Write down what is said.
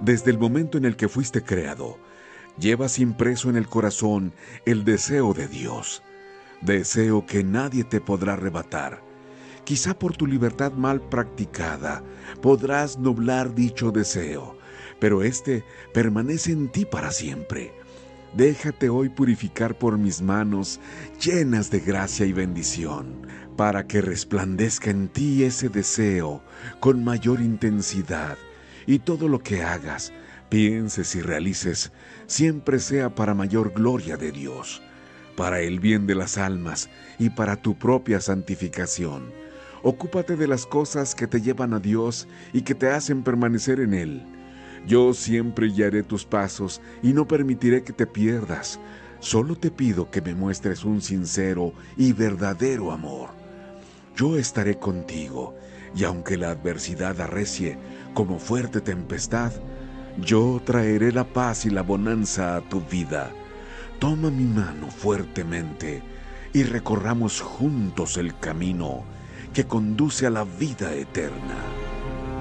Desde el momento en el que fuiste creado, llevas impreso en el corazón el deseo de Dios, deseo que nadie te podrá arrebatar. Quizá por tu libertad mal practicada podrás nublar dicho deseo, pero éste permanece en ti para siempre. Déjate hoy purificar por mis manos llenas de gracia y bendición, para que resplandezca en ti ese deseo con mayor intensidad, y todo lo que hagas, pienses y realices, siempre sea para mayor gloria de Dios, para el bien de las almas y para tu propia santificación. Ocúpate de las cosas que te llevan a Dios y que te hacen permanecer en Él. Yo siempre guiaré tus pasos y no permitiré que te pierdas. Solo te pido que me muestres un sincero y verdadero amor. Yo estaré contigo, y aunque la adversidad arrecie como fuerte tempestad, yo traeré la paz y la bonanza a tu vida. Toma mi mano fuertemente y recorramos juntos el camino que conduce a la vida eterna.